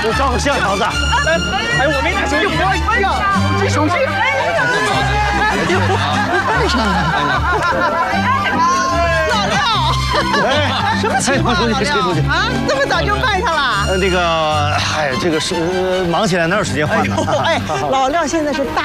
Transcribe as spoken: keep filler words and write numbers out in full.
我照个相，桃子。来，哎，我没带手机，哎呀，这手机，哎呀，哎呦，带上了。老廖，哎，什么情况？老廖啊，这么早就拜他了？呃，那个，哎，这个是忙起来哪有时间换呢？哎，老廖现在是大